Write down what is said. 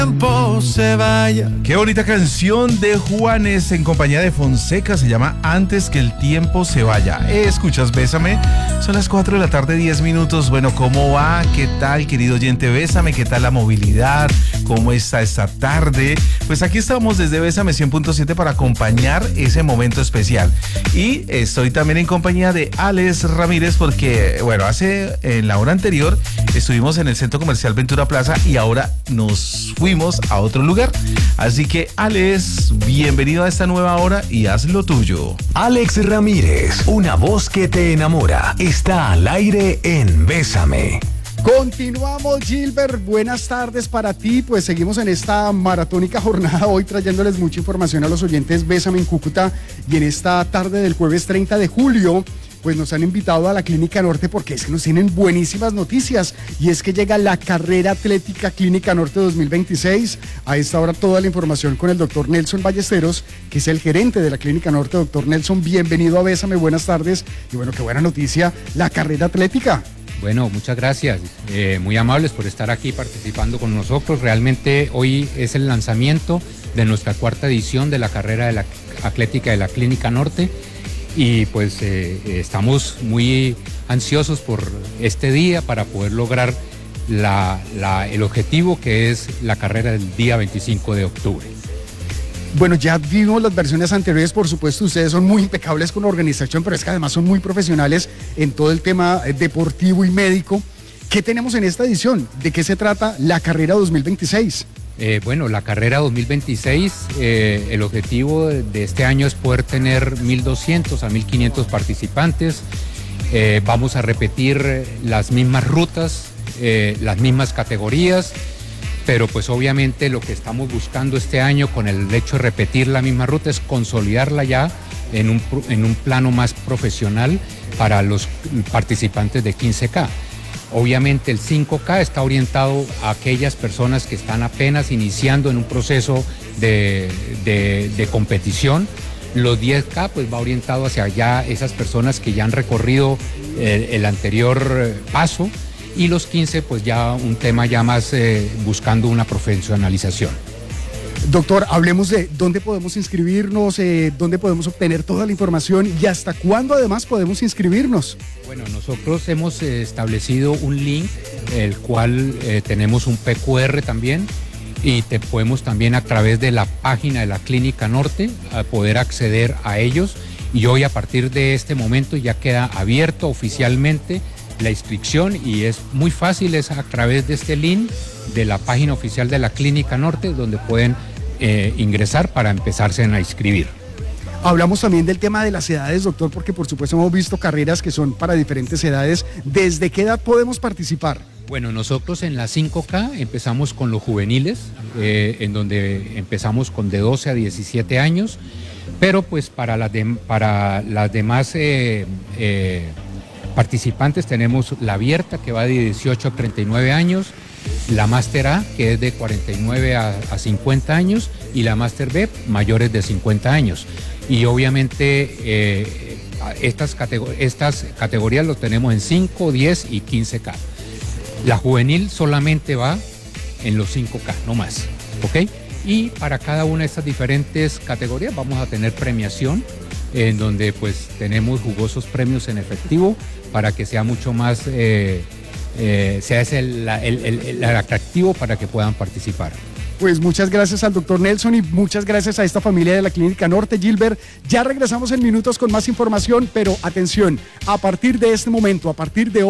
tiempo se vaya. Qué bonita canción de Juanes en compañía de Fonseca, se llama Antes que el tiempo se vaya. Escuchas Bésame, son las 4 de la tarde, 10 minutos. Bueno, ¿cómo va? ¿Qué tal, querido oyente? Bésame, ¿qué tal la movilidad? ¿Cómo está esta tarde? Pues aquí estamos desde Bésame 100.7 para acompañar ese momento especial. Y estoy también en compañía de Alex Ramírez porque, bueno, en la hora anterior estuvimos en el Centro Comercial Ventura Plaza y ahora nos fuimos a otro lugar. Así que, Alex, bienvenido a esta nueva hora y haz lo tuyo. Alex Ramírez, una voz que te enamora, está al aire en Bésame. Continuamos, Gilbert, buenas tardes para ti. Pues seguimos en esta maratónica jornada hoy trayéndoles mucha información a los oyentes Bésame en Cúcuta, y en esta tarde del jueves 30 de julio pues nos han invitado a la Clínica Norte porque es que nos tienen buenísimas noticias, y es que llega la carrera atlética Clínica Norte 2026. A esta hora toda la información con el doctor Nelson Ballesteros, que es el gerente de la Clínica Norte. Doctor Nelson, bienvenido a Bésame, buenas tardes, y bueno, qué buena noticia, la carrera atlética. Bueno, muchas gracias, muy amables por estar aquí participando con nosotros. Realmente hoy es el lanzamiento de nuestra cuarta edición de la carrera de la atlética de la Clínica Norte, y pues estamos muy ansiosos por este día para poder lograr el objetivo, que es la carrera del día 25 de octubre. Bueno, ya vimos las versiones anteriores, por supuesto, ustedes son muy impecables con la organización, pero es que además son muy profesionales en todo el tema deportivo y médico. ¿Qué tenemos en esta edición? ¿De qué se trata la carrera 2026? Bueno, la carrera 2026, el objetivo de este año es poder tener 1.200 a 1.500 participantes. Vamos a repetir las mismas rutas, las mismas categorías, pero pues obviamente lo que estamos buscando este año con el hecho de repetir la misma ruta es consolidarla ya en un plano más profesional para los participantes de 15K. Obviamente el 5K está orientado a aquellas personas que están apenas iniciando en un proceso de competición. Los 10K pues va orientado hacia ya esas personas que ya han recorrido el anterior paso, y los 15 pues ya un tema ya más buscando una profesionalización. Doctor, hablemos de dónde podemos inscribirnos, dónde podemos obtener toda la información y hasta cuándo además podemos inscribirnos. Bueno, nosotros hemos establecido un link, el cual tenemos un PQR también, y te podemos también a través de la página de la Clínica Norte a poder acceder a ellos, y hoy a partir de este momento ya queda abierto oficialmente la inscripción, y es muy fácil, es a través de este link de la página oficial de la Clínica Norte donde pueden ingresar para empezarse a inscribir. Hablamos también del tema de las edades, doctor, porque por supuesto hemos visto carreras que son para diferentes edades. ¿Desde qué edad podemos participar? Bueno, nosotros en la 5K empezamos con los juveniles, en donde empezamos con de 12 a 17 años, pero pues para las demás participantes tenemos la abierta, que va de 18 a 39 años, la Máster A, que es de 49 a 50 años, y la Máster B, mayores de 50 años. Y obviamente estas categorías lo tenemos en 5, 10 y 15K. La juvenil solamente va en los 5K, no más, ¿ok? Y para cada una de estas diferentes categorías vamos a tener premiación, en donde pues tenemos jugosos premios en efectivo para que sea mucho más, sea ese el atractivo para que puedan participar. Pues muchas gracias al doctor Nelson y muchas gracias a esta familia de la Clínica Norte. Gilbert, ya regresamos en minutos con más información, pero atención, a partir de este momento, a partir de hoy,